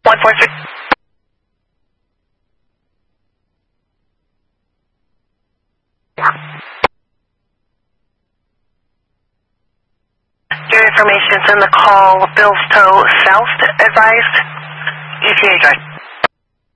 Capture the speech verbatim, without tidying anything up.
one four three. Your information's in the call. Bills Tow South advised. E T A drive.